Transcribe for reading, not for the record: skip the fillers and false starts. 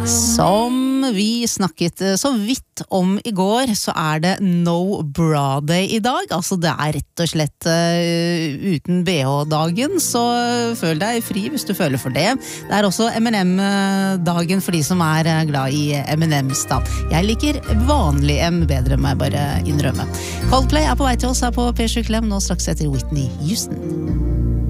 Som vi snakket så vidt om I går, så det No Bra Day I dag. Altså det rett og slett uten BH-dagen, så føl deg fri hvis du føler for det. Det også M&M-dagen for de som glad I M&M's da. Jeg liker vanlig M bedre, må jeg bare innrømme. Coldplay på vei til oss her på P7 Klem, nå straks etter Whitney Houston.